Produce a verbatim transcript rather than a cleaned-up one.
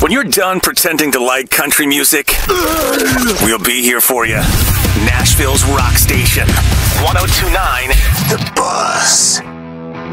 When you're done pretending to like country music, we'll be here for you. Nashville's rock station.